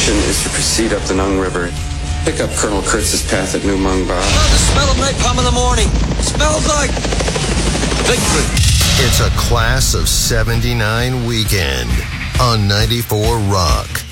mission is to proceed up the Nung River. Pick up Colonel Kurtz's path at New Mung Ba. Oh, the smell of napalm in the morning. Smells like victory. It's a Class of 79 weekend on 94 Rock.